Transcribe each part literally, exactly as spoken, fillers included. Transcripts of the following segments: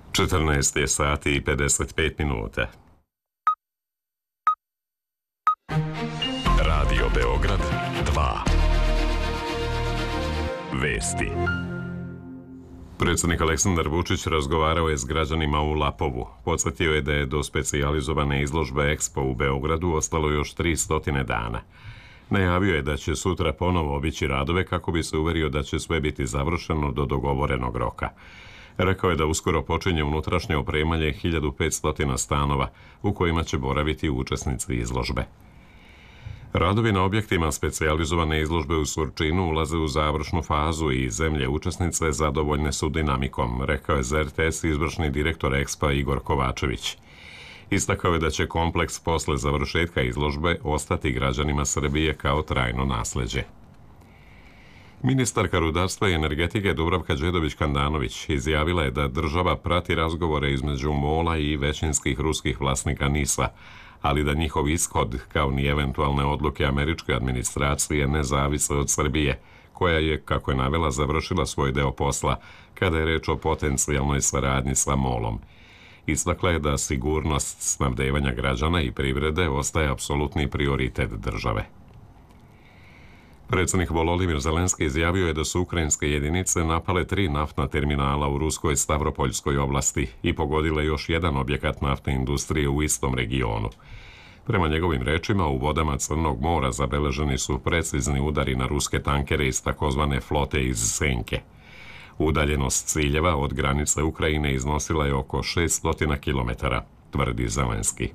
četrnaest je sati i pedeset pet minuta. Radio Beograd dva. Vesti. Predsjednik Aleksandar Vučić razgovarao je s građanima u Lapovu. Podsjetio je da je do specijalizovane izložbe Expo u Beogradu ostalo još tri stotine dana. Najavio je da će sutra ponovo obići radove kako bi se uverio da će sve biti završeno do dogovorenog roka. Rekao je da uskoro počinje unutrašnje opremanje hiljadu petsto stanova u kojima će boraviti učesnici izložbe. Radovi na objektima specijalizovane izložbe u Surčinu ulaze u završnu fazu i zemlje učesnice zadovoljne su dinamikom, rekao je za R T S izvršni direktor Expa Igor Kovačević. Istakao je da će kompleks posle završetka izložbe ostati građanima Srbije kao trajno nasleđe. Ministarka rudarstva i energetike Dubravka Đedović-Kandanović izjavila je da država prati razgovore između MOL-a i većinskih ruskih vlasnika NIS-a, ali da njihov ishod, kao ni eventualne odluke američke administracije, ne zavise od Srbije, koja je, kako je navela, završila svoj deo posla kada je reč o potencijalnoj saradnji sa MOL-om. Istakla je da sigurnost snabdevanja građana i privrede ostaje apsolutni prioritet države. Predsjednik Volodimir Zelenski izjavio je da su ukrajinske jedinice napale tri naftna terminala u ruskoj Stavropoljskoj oblasti i pogodile još jedan objekat naftne industrije u istom regionu. Prema njegovim rečima, u vodama Crnog mora zabeleženi su precizni udari na ruske tankere iz takozvane flote iz Senke. Udaljenost ciljeva od granice Ukrajine iznosila je oko šesto kilometara, tvrdi Zelenski.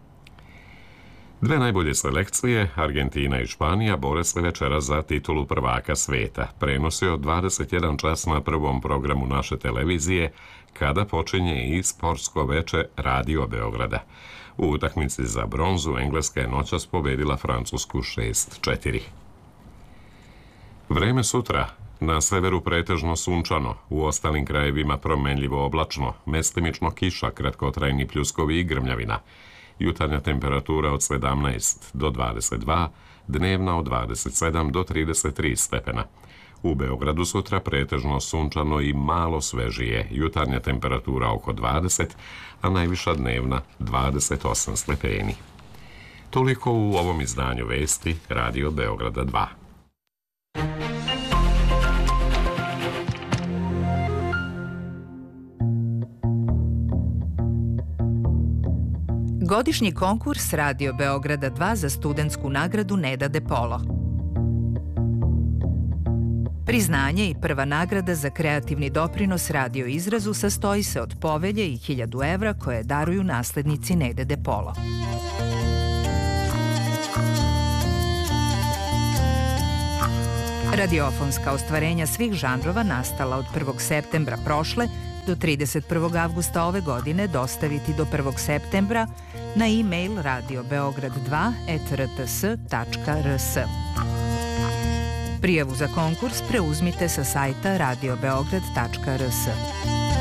Dve najbolje selekcije, Argentina i Španija, bore se večera za titulu prvaka sveta. Prenos je od dvadeset jedan čas na prvom programu naše televizije, kada počinje i sportsko veče Radio Beograda. U utakmici za bronzu Engleska je noćas pobedila Francusku šest četiri. Vreme sutra. Na severu pretežno sunčano, u ostalim krajevima promenljivo oblačno, mestimično kiša, kratkotrajni pljuskovi i grmljavina. Jutarnja temperatura od sedamnaest do dvadeset dva, dnevna od dvadeset sedam do trideset tri stepena. U Beogradu sutra pretežno sunčano i malo svežije, jutarnja temperatura oko dvadeset, a najviša dnevna dvadeset osam stepeni. Toliko u ovom izdanju vesti Radio Beograda dva. Godišnji konkurs Radio Beograda dva za studentsku nagradu Neda De Polo. Priznanje i prva nagrada za kreativni doprinos radio izrazu sastoji se od povelje i hiljadu evra koje daruju naslednici Nede De Polo. Radiofonska ostvarenja svih žanrova nastala od prvog septembra prošle do trideset prvog avgusta ove godine dostaviti do prvog septembra na e-mail radio beograd dva et r t s tačka r s. Prijavu za konkurs preuzmite sa sajta radio beograd tačka r s.